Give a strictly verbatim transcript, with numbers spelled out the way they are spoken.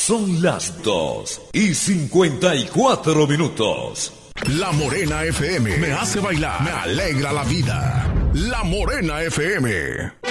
Son las dos y cincuenta y cuatro minutos. La Morena F M me hace bailar, me alegra la vida. La Morena F M.